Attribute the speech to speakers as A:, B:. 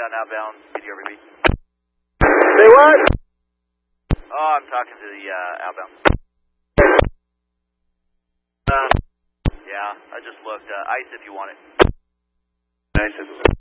A: outbound, PDRBB.
B: Say what?
A: Oh, I'm talking to the outbound. Yeah, I just looked. ICE if you want it.
B: ICE.